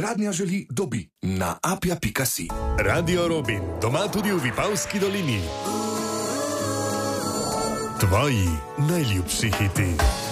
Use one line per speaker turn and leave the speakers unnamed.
Novogradnja želi, dobi na apja.si.
Radio Robin, doma tudi v Vipavski dolini. Tvoji najljubši hiti.